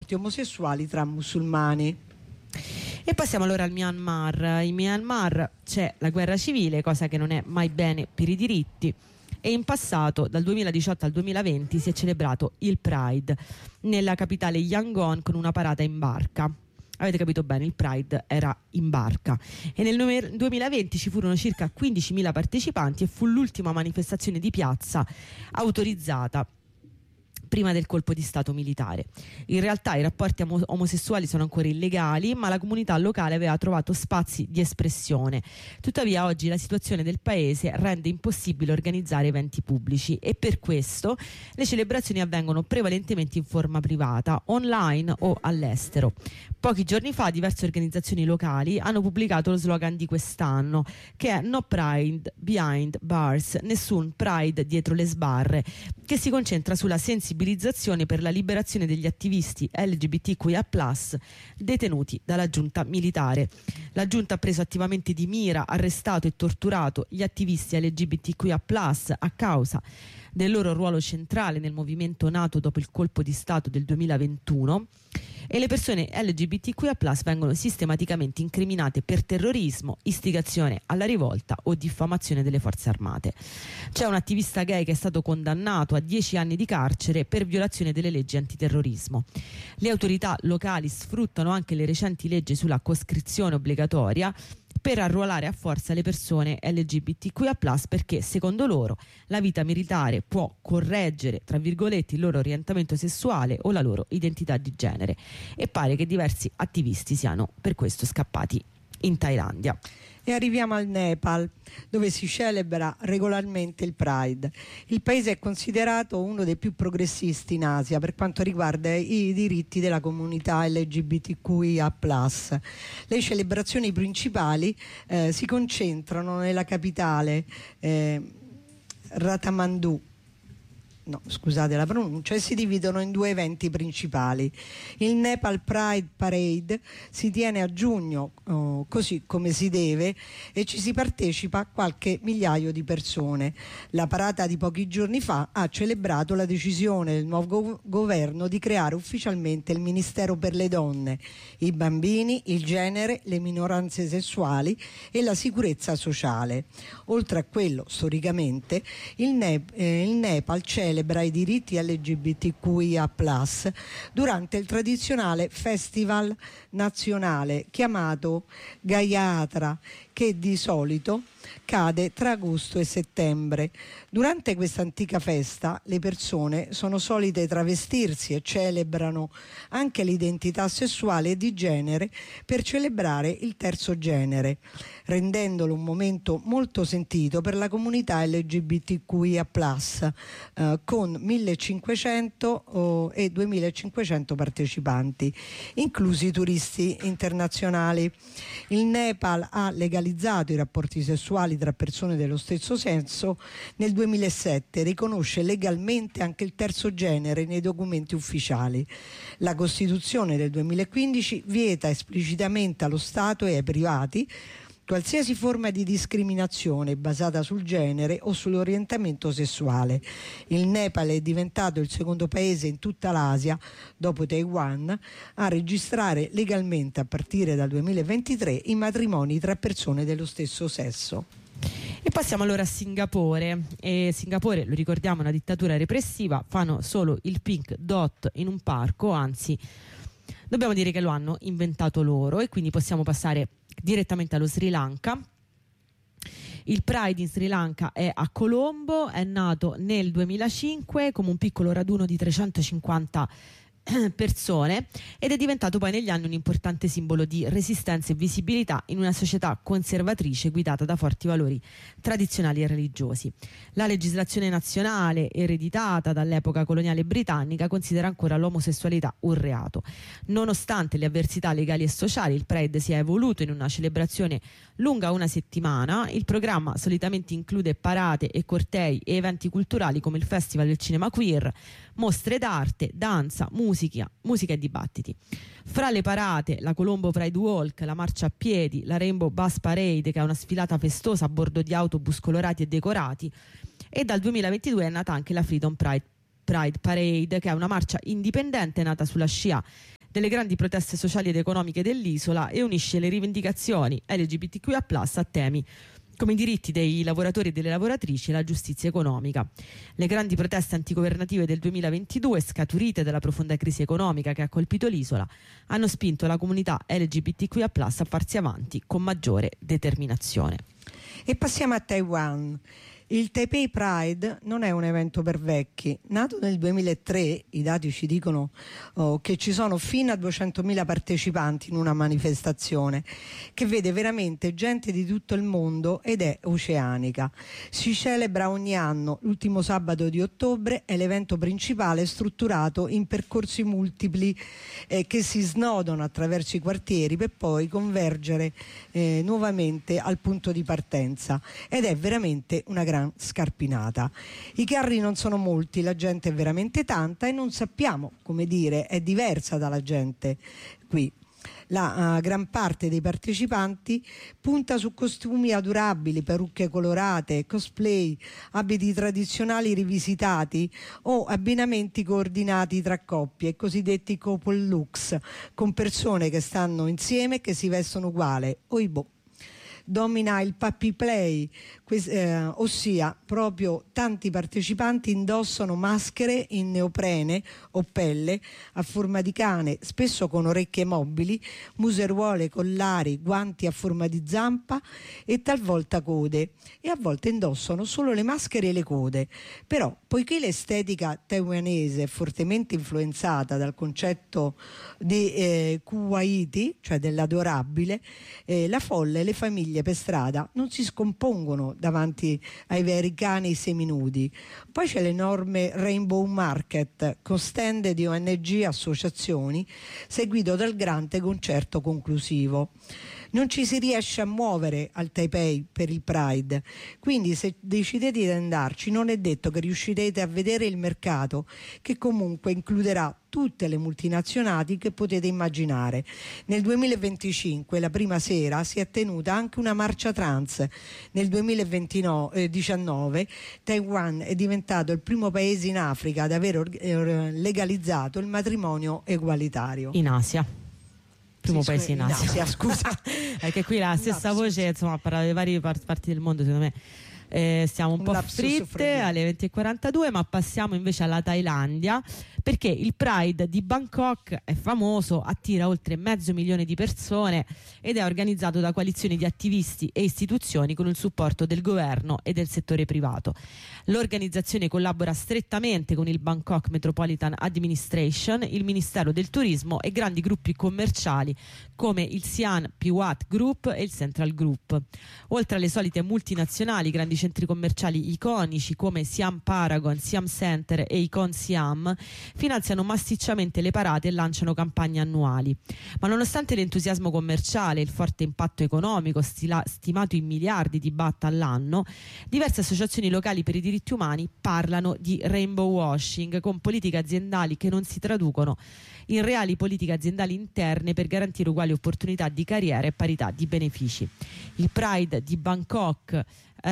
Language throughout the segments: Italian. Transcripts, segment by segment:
rapporti omosessuali tra musulmani. E passiamo allora al Myanmar. In Myanmar c'è la guerra civile, cosa che non è mai bene per i diritti, e in passato, dal 2018 al 2020, si è celebrato il Pride nella capitale Yangon con una parata in barca. Avete capito bene, il Pride era in barca. E nel 2020 ci furono circa 15.000 partecipanti e fu l'ultima manifestazione di piazza autorizzata prima del colpo di stato militare. In realtà i rapporti omosessuali sono ancora illegali, ma la comunità locale aveva trovato spazi di espressione. Tuttavia oggi la situazione del paese rende impossibile organizzare eventi pubblici e per questo le celebrazioni avvengono prevalentemente in forma privata, online o all'estero. Pochi giorni fa diverse organizzazioni locali hanno pubblicato lo slogan di quest'anno, che è No Pride Behind Bars, nessun Pride dietro le sbarre, che si concentra sulla sensibilizzazione per la liberazione degli attivisti LGBTQIA+ detenuti dalla giunta militare. La giunta ha preso attivamente di mira, arrestato e torturato gli attivisti LGBTQIA+ a causa del loro ruolo centrale nel movimento nato dopo il colpo di stato del 2021, e le persone LGBTQIA+ vengono sistematicamente incriminate per terrorismo, istigazione alla rivolta o diffamazione delle forze armate. C'è un attivista gay che è stato condannato a 10 anni di carcere per violazione delle leggi antiterrorismo. Le autorità locali sfruttano anche le recenti leggi sulla coscrizione obbligatoria per arruolare a forza le persone LGBTQIA+, perché secondo loro la vita militare può correggere, tra virgolette, il loro orientamento sessuale o la loro identità di genere, e pare che diversi attivisti siano per questo scappati in Thailandia. E arriviamo al Nepal, dove si celebra regolarmente il Pride. Il paese è considerato uno dei più progressisti in Asia per quanto riguarda i diritti della comunità LGBTQIA+. Le celebrazioni principali si concentrano nella capitale Kathmandu. No, scusate la pronuncia, e si dividono in due eventi principali. Il Nepal Pride Parade si tiene a giugno, così come si deve, e ci si partecipa qualche migliaio di persone. La parata di pochi giorni fa ha celebrato la decisione del nuovo governo di creare ufficialmente il Ministero per le donne, i bambini, il genere, le minoranze sessuali e la sicurezza sociale. Oltre a quello, storicamente, il Nepal celebra i diritti LGBTQIA+ durante il tradizionale festival nazionale chiamato Gayatra, che di solito cade tra agosto e settembre. Durante questa antica festa le persone sono solite travestirsi e celebrano anche l'identità sessuale e di genere per celebrare il terzo genere, rendendolo un momento molto sentito per la comunità LGBTQIA+, con 1.500 e 2.500 partecipanti, inclusi turisti internazionali. Il Nepal ha legalizzato i rapporti sessuali tra persone dello stesso sesso nel 2007, riconosce legalmente anche il terzo genere nei documenti ufficiali. La Costituzione del 2015 vieta esplicitamente allo Stato e ai privati qualsiasi forma di discriminazione basata sul genere o sull'orientamento sessuale. Il Nepal è diventato il secondo paese in tutta l'Asia, dopo Taiwan, a registrare legalmente a partire dal 2023 i matrimoni tra persone dello stesso sesso. E passiamo allora a Singapore. E Singapore, lo ricordiamo, è una dittatura repressiva, fanno solo il Pink Dot in un parco, anzi dobbiamo dire che lo hanno inventato loro, e quindi possiamo passare direttamente allo Sri Lanka. Il Pride in Sri Lanka è a Colombo, è nato nel 2005 come un piccolo raduno di 350 persone ed è diventato poi negli anni un importante simbolo di resistenza e visibilità in una società conservatrice guidata da forti valori tradizionali e religiosi. La legislazione nazionale ereditata dall'epoca coloniale britannica considera ancora l'omosessualità un reato. Nonostante le avversità legali e sociali, il Pride si è evoluto in una celebrazione lunga una settimana. Il programma solitamente include parate e cortei e eventi culturali come il Festival del Cinema Queer, mostre d'arte, danza, musica e dibattiti. Fra le parate, la Colombo Pride Walk, la marcia a piedi, la Rainbow Bus Parade, che è una sfilata festosa a bordo di autobus colorati e decorati, e dal 2022 è nata anche la Freedom Pride Parade, che è una marcia indipendente nata sulla scia delle grandi proteste sociali ed economiche dell'isola e unisce le rivendicazioni LGBTQIA+ a temi come i diritti dei lavoratori e delle lavoratrici e la giustizia economica. Le grandi proteste antigovernative del 2022, scaturite dalla profonda crisi economica che ha colpito l'isola, hanno spinto la comunità LGBTQIA+ a farsi avanti con maggiore determinazione. E passiamo a Taiwan. Il Taipei Pride non è un evento per vecchi. Nato nel 2003, i dati ci dicono che ci sono fino a 200.000 partecipanti in una manifestazione che vede veramente gente di tutto il mondo ed è oceanica. Si celebra ogni anno l'ultimo sabato di ottobre, è l'evento principale strutturato in percorsi multipli che si snodano attraverso i quartieri per poi convergere nuovamente al punto di partenza, ed è veramente una gran scarpinata. I carri non sono molti, la gente è veramente tanta e non sappiamo come dire, è diversa dalla gente qui. La gran parte dei partecipanti punta su costumi adorabili, parrucche colorate, cosplay, abiti tradizionali rivisitati o abbinamenti coordinati tra coppie, cosiddetti couple looks, con persone che stanno insieme e che si vestono uguale. Oibò. Domina il puppy play, ossia proprio tanti partecipanti indossano maschere in neoprene o pelle a forma di cane, spesso con orecchie mobili, museruole, collari, guanti a forma di zampa e talvolta code, e a volte indossano solo le maschere e le code. Però, poiché l'estetica taiwanese è fortemente influenzata dal concetto di kawaii, cioè dell'adorabile, la folla e le famiglie per strada non si scompongono davanti ai veri cani seminudi. Poi c'è l'enorme Rainbow Market con stand di ONG, associazioni, seguito dal grande concerto conclusivo. Non ci si riesce a muovere al Taipei per il Pride, quindi se decidete di andarci non è detto che riuscirete a vedere il mercato, che comunque includerà tutte le multinazionali che potete immaginare. Nel 2025, la prima sera, si è tenuta anche una marcia trans. Nel 2019 Taiwan è diventato il primo paese in Africa ad aver legalizzato il matrimonio egualitario. In Asia. Primo paese in Asia. Scusa. Perché qui la stessa voce, insomma, a parlare di varie parti del mondo, secondo me stiamo un po' fritte alle 20:42, ma passiamo invece alla Thailandia, perché il Pride di Bangkok è famoso, attira oltre 500.000 di persone ed è organizzato da coalizioni di attivisti e istituzioni con il supporto del governo e del settore privato. L'organizzazione collabora strettamente con il Bangkok Metropolitan Administration, il Ministero del Turismo e grandi gruppi commerciali come il Siam Piwat Group e il Central Group. Oltre alle solite multinazionali, grandi centri commerciali iconici come Siam Paragon, Siam Center e Icon Siam finanziano massicciamente le parate e lanciano campagne annuali. Ma nonostante l'entusiasmo commerciale e il forte impatto economico stimato in miliardi di baht all'anno, diverse associazioni locali per i diritti umani parlano di rainbow washing, con politiche aziendali che non si traducono in reali politiche aziendali interne per garantire uguali opportunità di carriera e parità di benefici. Il Pride di Bangkok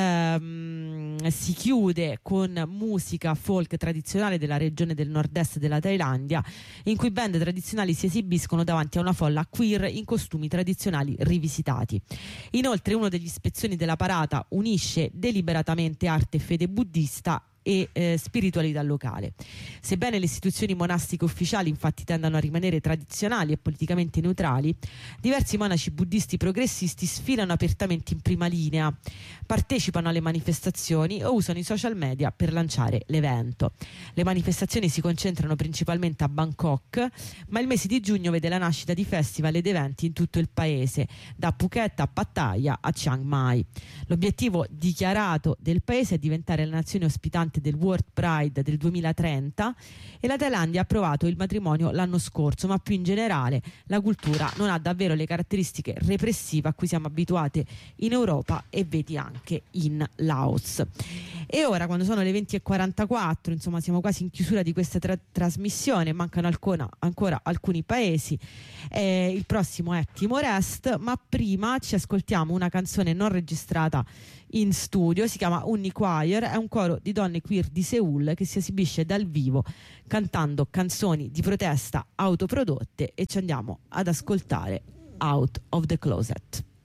si chiude con musica folk tradizionale della regione del nord-est della Thailandia, in cui band tradizionali si esibiscono davanti a una folla queer in costumi tradizionali rivisitati. Inoltre, uno degli spezzoni della parata unisce deliberatamente arte e fede buddista e spiritualità locale. Sebbene le istituzioni monastiche ufficiali infatti tendano a rimanere tradizionali e politicamente neutrali, diversi monaci buddisti progressisti sfilano apertamente in prima linea, partecipano alle manifestazioni o usano i social media per lanciare l'evento. Le manifestazioni si concentrano principalmente a Bangkok, ma il mese di giugno vede la nascita di festival ed eventi in tutto il paese, da Phuket a Pattaya a Chiang Mai. L'obiettivo dichiarato del paese è diventare la nazione ospitante del World Pride del 2030 e la Thailandia ha approvato il matrimonio l'anno scorso, ma più in generale la cultura non ha davvero le caratteristiche repressive a cui siamo abituati in Europa e vedi anche in Laos. E ora, quando sono le 20:44, insomma siamo quasi in chiusura di questa trasmissione, mancano ancora alcuni paesi, il prossimo è Timor-Est, ma prima ci ascoltiamo una canzone non registrata in studio, si chiama Unichoir, è un coro di donne queer di Seoul, che si esibisce dal vivo cantando canzoni di protesta autoprodotte, e ci andiamo ad ascoltare Out of the Closet.